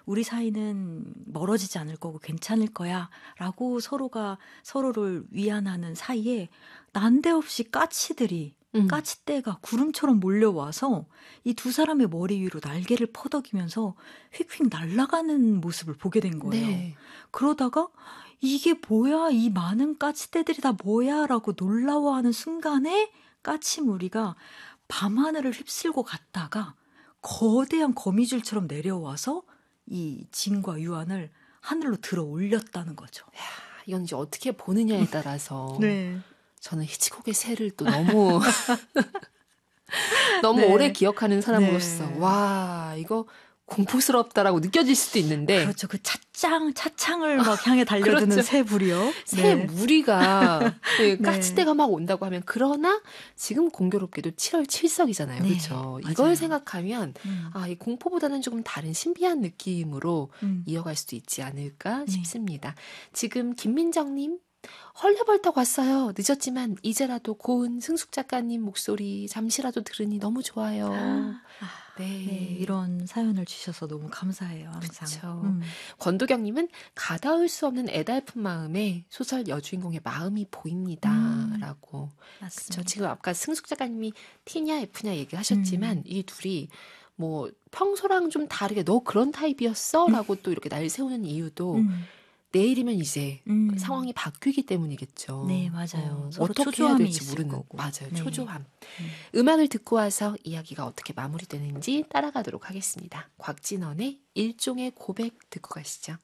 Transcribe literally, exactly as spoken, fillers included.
우리 사이는 멀어지지 않을 거고 괜찮을 거야 라고 서로가 서로를 위안하는 사이에 난데없이 까치들이 음. 까치떼가 구름처럼 몰려와서 이 두 사람의 머리 위로 날개를 퍼덕이면서 휙휙 날아가는 모습을 보게 된 거예요. 네. 그러다가 이게 뭐야? 이 많은 까치떼들이 다 뭐야? 라고 놀라워하는 순간에 까치 무리가 밤하늘을 휩쓸고 갔다가 거대한 거미줄처럼 내려와서 이 진과 유한을 하늘로 들어 올렸다는 거죠. 야, 이건 이제 어떻게 보느냐에 따라서 네. 저는 히치콕의 새를 또 너무 너무 네. 오래 기억하는 사람으로서 네. 와 이거 공포스럽다라고 느껴질 수도 있는데 그렇죠. 그 차창 차창을 막 향해 달려드는 그렇죠. 새 불이요. 새 네. 무리가 네, 네. 까치떼가 막 온다고 하면 그러나 지금 공교롭게도 칠월 칠석이잖아요. 네, 그렇죠. 맞아요. 이걸 생각하면 음. 아, 이 공포보다는 조금 다른 신비한 느낌으로 음. 이어갈 수도 있지 않을까 네. 싶습니다. 지금 김민정님 헐레벌떡 왔어요. 늦었지만 이제라도 고운 승숙 작가님 목소리 잠시라도 들으니 너무 좋아요. 아, 네. 네, 이런 사연을 주셔서 너무 감사해요. 항상. 그쵸. 음. 권도경님은 가다울 수 없는 애달픈 마음에 소설 여주인공의 마음이 보입니다. 음. 라고. 맞습니다. 그쵸. 지금 아까 승숙 작가님이 T냐 F냐 얘기하셨지만 음. 이 둘이 뭐 평소랑 좀 다르게 너 그런 타입이었어? 라고 또 이렇게 날 세우는 이유도 음. 내일이면 이제 음. 상황이 바뀌기 때문이겠죠. 네, 맞아요. 어, 서로 어떻게 해야 초조함이 될지 있을 모르는. 거고. 맞아요. 네. 초조함. 음. 음악을 듣고 와서 이야기가 어떻게 마무리되는지 따라가도록 하겠습니다. 곽진원의 일종의 고백 듣고 가시죠.